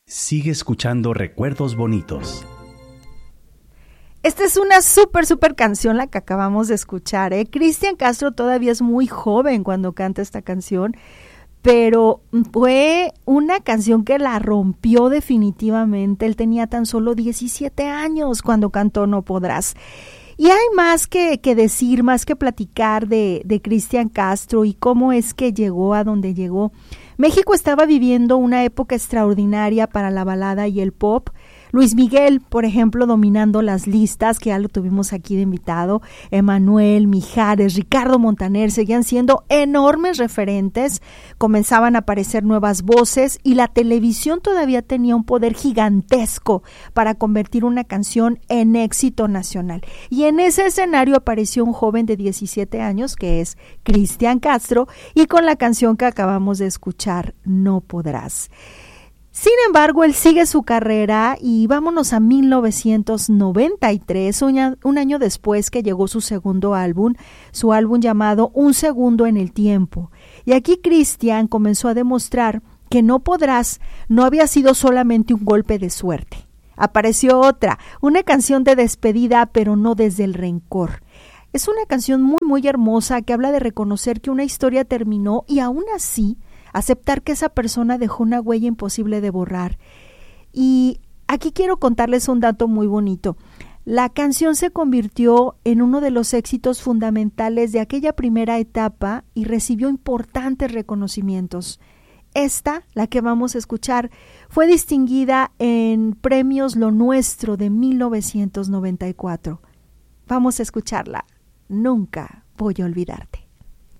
Sigue escuchando Recuerdos Bonitos. Esta es una súper canción la que acabamos de escuchar, ¿eh? Cristian Castro todavía es muy joven cuando canta esta canción, pero fue una canción que la rompió definitivamente. Él tenía tan solo 17 años cuando cantó No Podrás. Y hay más que decir, más que platicar de Cristian Castro y cómo es que llegó a donde llegó. México estaba viviendo una época extraordinaria para la balada y el pop. Luis Miguel, por ejemplo, dominando las listas, que ya lo tuvimos aquí de invitado, Emanuel, Mijares, Ricardo Montaner, seguían siendo enormes referentes, comenzaban a aparecer nuevas voces y la televisión todavía tenía un poder gigantesco para convertir una canción en éxito nacional. Y en ese escenario apareció un joven de 17 años, que es Cristian Castro, y con la canción que acabamos de escuchar, No Podrás. Sin embargo, él sigue su carrera y vámonos a 1993, un año después que llegó su segundo álbum, su álbum llamado Un Segundo en el Tiempo. Y aquí Cristian comenzó a demostrar que No Podrás no había sido solamente un golpe de suerte. Apareció otra, una canción de despedida, pero no desde el rencor. Es una canción muy hermosa que habla de reconocer que una historia terminó y aún así aceptar que esa persona dejó una huella imposible de borrar. Y aquí quiero contarles un dato muy bonito. La canción se convirtió en uno de los éxitos fundamentales de aquella primera etapa y recibió importantes reconocimientos. Esta, la que vamos a escuchar, fue distinguida en Premios Lo Nuestro de 1994. Vamos a escucharla. Nunca voy a olvidarte.